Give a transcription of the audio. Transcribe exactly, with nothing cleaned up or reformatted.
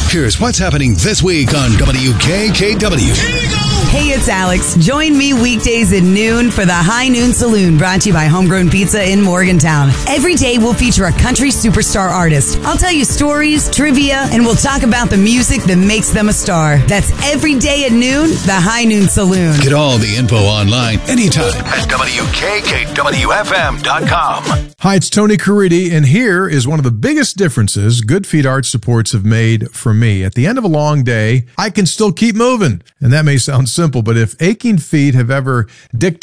Here's what's happening this week on W K K W. Hey, it's Alex. Join me weekdays at noon for the High Noon Saloon, brought to you by Homegrown Pizza in Morgantown. Every day we'll feature a country superstar artist. I'll tell you stories, trivia, and we'll talk about the music that makes them a star. That's every day at noon, the High Noon Saloon. Get all the info online anytime at W K K W F M dot com. Hi, it's Tony Caridi, and here is one of the biggest differences Good Feet Arch Supports have made for me. At the end of a long day, I can still keep moving. And that may sound simple, but if aching feet have ever dictated